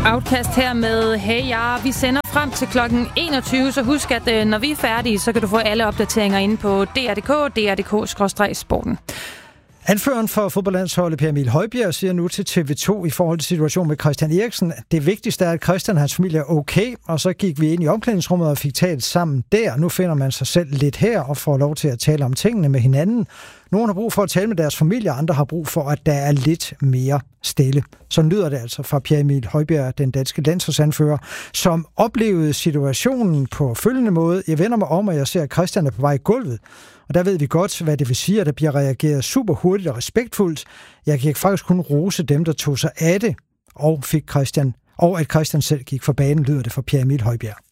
Outcast her med Hey Ja. Vi sender frem til klokken 21, så husk, at når vi er færdige, så kan du få alle opdateringer inde på dr.dk/sporten. Anføreren for fodboldlandsholdet Per Emil Højbjerg siger nu til TV2 i forhold til situationen med Christian Eriksen, at det vigtigste er, at Christian og hans familie er okay, og så gik vi ind i omklædningsrummet og fik talt sammen der. Nu finder man sig selv lidt her og får lov til at tale om tingene med hinanden. Nogle har brug for at tale med deres familie, andre har brug for, at der er lidt mere stille. Så lyder det altså fra Per Emil Højbjerg, den danske landsholdsanfører, som oplevede situationen på følgende måde. Jeg vender mig om, og jeg ser, at Christian er på vej i gulvet. Og der ved vi godt, hvad det vil sige, at der bliver reageret super hurtigt og respektfuldt. Jeg kan faktisk kun rose dem, der tog sig af det, og at Christian selv gik for banen, lyder det fra Per Emil Højbjerg.